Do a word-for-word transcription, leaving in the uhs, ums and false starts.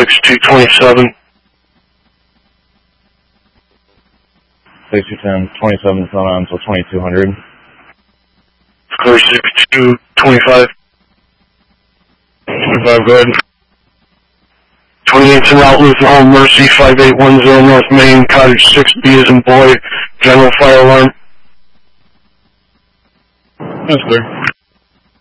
six two twenty-seven. six two ten, twenty-seven, phone on until twenty-two hundred. Clear six two twenty-five. twenty-five, go ahead. twenty-eight's en route, Lutheran Home Mercy, five eight one zero North Main, Cottage six B as in boy, general fire alarm. That's clear.